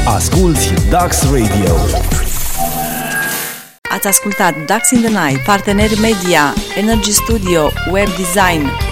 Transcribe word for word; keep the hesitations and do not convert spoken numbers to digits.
Asculți Dax Radio. Ați ascultat Dax in the Night, parteneri media, Energy Studio, Web Design,